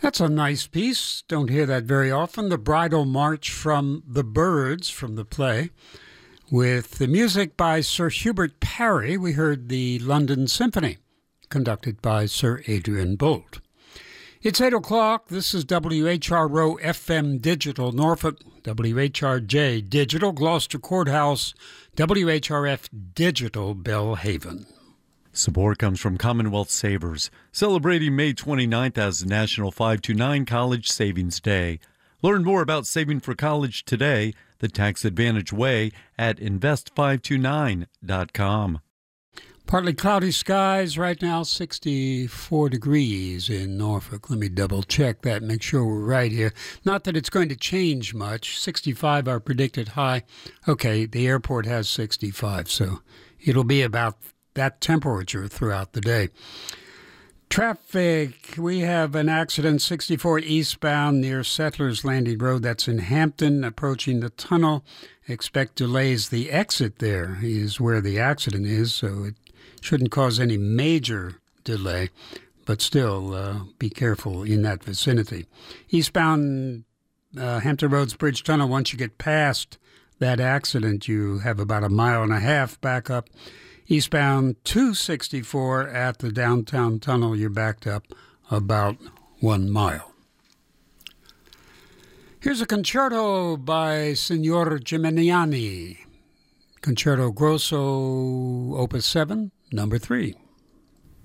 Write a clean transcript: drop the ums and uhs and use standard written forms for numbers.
That's a nice piece. Don't hear that very often. The Bridal March from the Birds from the play. With the music by Sir Hubert Parry, we heard the London Symphony, conducted by Sir Adrian Boult. It's 8 o'clock. This is WHRO FM Digital Norfolk, WHRJ Digital Gloucester Courthouse, WHRF Digital Belhaven. Support comes from Commonwealth Savers, celebrating May 29th as National 529 College Savings Day. Learn more about saving for college today, the tax advantage way, at invest529.com. Partly cloudy skies right now, 64 degrees in Norfolk. Let me double check that, make sure we're right here. Not that it's going to change much. 65 our predicted high. Okay, the airport has 65, so it'll be about that temperature throughout the day. Traffic, we have an accident 64 eastbound near Settlers Landing Road. That's in Hampton, approaching the tunnel. Expect delays. The exit there is where the accident is, so it shouldn't cause any major delay, but still be careful in that vicinity. Eastbound Hampton Roads Bridge Tunnel, once you get past that accident, you have about a mile and a half back up. Eastbound 264 at the downtown tunnel, you're backed up about 1 mile. Here's a concerto by Signor Geminiani. Concerto Grosso, Opus 7, number 3.